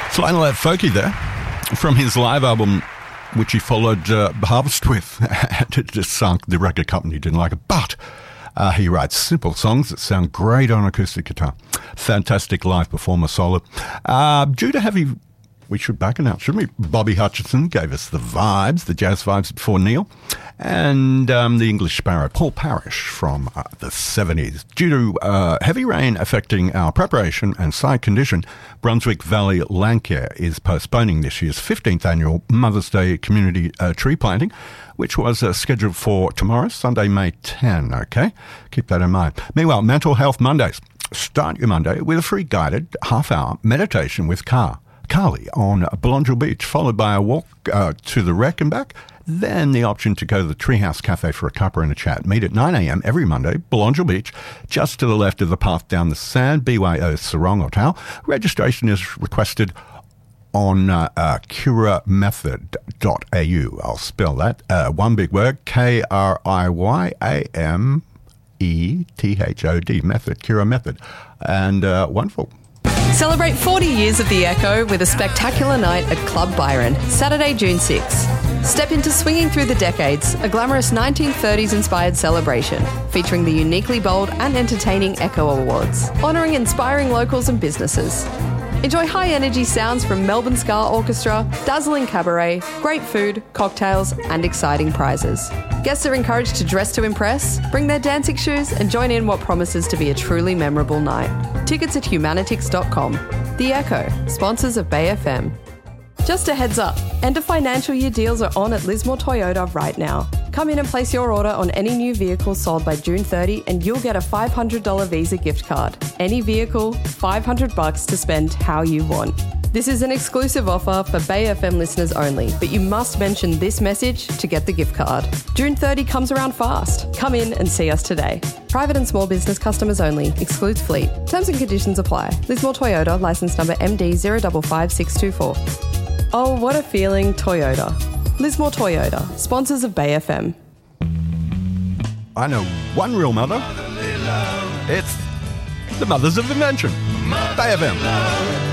Flannel F. Folky there, from his live album, which he followed Harvest with. It just sunk. The record company didn't like it, but he writes simple songs that sound great on acoustic guitar. Fantastic live performer, solo. Due to heavy, we should back it out, shouldn't we? Bobby Hutcherson gave us the vibes, the jazz vibes before Neil. And the English Sparrow, Paul Parrish, from the 70s. Due to heavy rain affecting our preparation and site condition, Brunswick Valley Landcare is postponing this year's 15th annual Mother's Day community tree planting, which was scheduled for tomorrow, Sunday, May 10, okay? Keep that in mind. Meanwhile, Mental Health Mondays. Start your Monday with a free guided half-hour meditation with Carly on Belongil Beach, followed by a walk to the wreck and back. Then the option to go to the Treehouse Cafe for a cuppa and a chat. Meet at 9 a.m. every Monday, Belongil Beach, just to the left of the path down the sand, BYO Sarong Hotel. Registration is requested on KiriYamethod.au. I'll spell that. One big word, KRIYAMETHOD, method, Kira Method. And wonderful. Celebrate 40 years of The Echo with a spectacular night at Club Byron, Saturday, June 6. Step into Swinging Through the Decades, a glamorous 1930s-inspired celebration featuring the uniquely bold and entertaining Echo Awards, honouring inspiring locals and businesses. Enjoy high-energy sounds from Melbourne Ska Orchestra, dazzling cabaret, great food, cocktails and exciting prizes. Guests are encouraged to dress to impress, bring their dancing shoes and join in what promises to be a truly memorable night. Tickets at humanitix.com. The Echo, sponsors of Bay FM. Just a heads up, end of financial year deals are on at Lismore Toyota right now. Come in and place your order on any new vehicle sold by June 30 and you'll get a $500 Visa gift card. Any vehicle, $500 to spend how you want. This is an exclusive offer for Bay FM listeners only, but you must mention this message to get the gift card. June 30 comes around fast. Come in and see us today. Private and small business customers only. Excludes fleet. Terms and conditions apply. Lismore Toyota, licence number MD 055624. Oh, what a feeling, Toyota. Lismore Toyota, sponsors of Bay FM. I know one real mother. It's the Mothers of Invention. Bay FM.